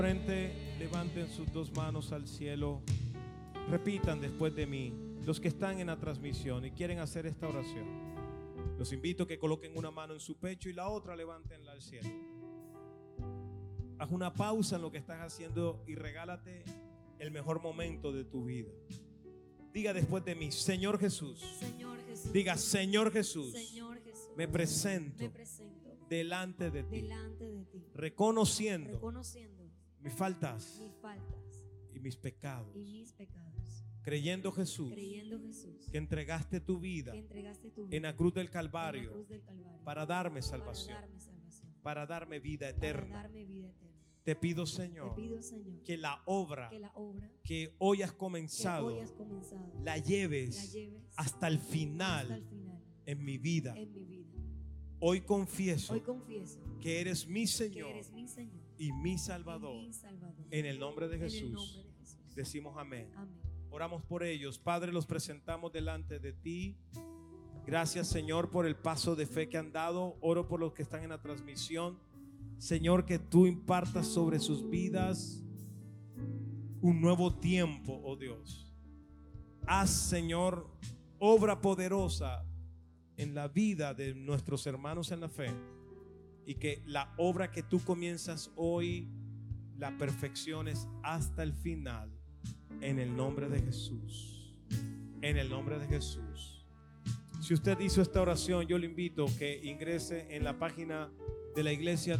Frente, levanten sus dos manos al cielo. Repitan después de mí. Los que están en la transmisión y quieren hacer esta oración, los invito a que coloquen una mano en su pecho y la otra levántenla al cielo. Haz una pausa en lo que estás haciendo y regálate el mejor momento de tu vida. Diga después de mí: Señor Jesús. Señor Jesús. Diga: Señor Jesús, Señor Jesús, me presento delante de ti, reconociendo mis faltas y mis pecados, creyendo Jesús que entregaste tu vida en la cruz del Calvario para darme salvación, para darme vida eterna. Te pido, Señor, que la obra que hoy has comenzado la lleves hasta el final en mi vida. Hoy confieso que eres mi Señor y mi Salvador. En el nombre de Jesús decimos amén. Oramos por ellos. Padre, los presentamos delante de ti. Gracias, Señor, por el paso de fe que han dado. Oro por los que están en la transmisión. Señor, que tú impartas sobre sus vidas un nuevo tiempo, oh Dios. Haz, Señor, obra poderosa en la vida de nuestros hermanos en la fe, y que la obra que tú comienzas hoy la perfecciones hasta el final, en el nombre de Jesús. En el nombre de Jesús. Si usted hizo esta oración, yo le invito a que ingrese en la página de la iglesia,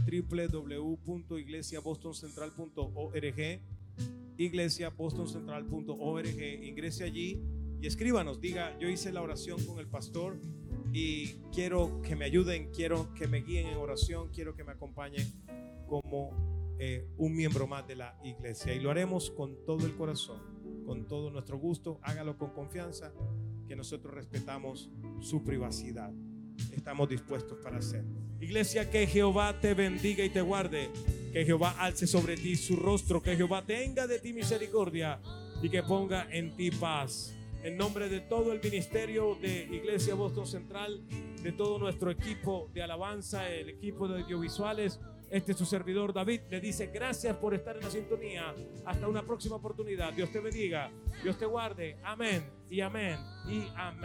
www.iglesiabostoncentral.org, iglesiabostoncentral.org. Ingrese allí y escríbanos, diga: yo hice la oración con el pastor y quiero que me ayuden, quiero que me guíen en oración, quiero que me acompañen como un miembro más de la iglesia. Y lo haremos con todo el corazón, con todo nuestro gusto. Hágalo con confianza, que nosotros respetamos su privacidad. Estamos dispuestos para hacerlo. Iglesia, que Jehová te bendiga y te guarde, que Jehová alce sobre ti su rostro, que Jehová tenga de ti misericordia y que ponga en ti paz. En nombre de todo el ministerio de Iglesia Boston Central, de todo nuestro equipo de alabanza, el equipo de audiovisuales, este es su servidor David, le dice gracias por estar en la sintonía. Hasta una próxima oportunidad. Dios te bendiga, Dios te guarde. Amén y amén y amén.